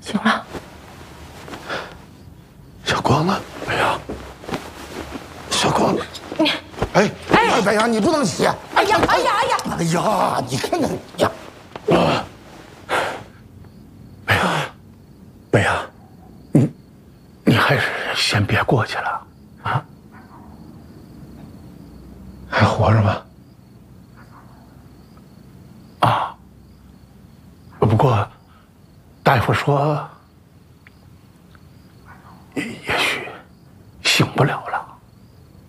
醒了。 小光呢？哎呀，小光，白杨，你不能起！ 哎呀！ 哎呀，你看看呀！ 北阳，你还是先别过去了啊！ 还活着吗？ 啊，不过大夫说，也许醒不了了。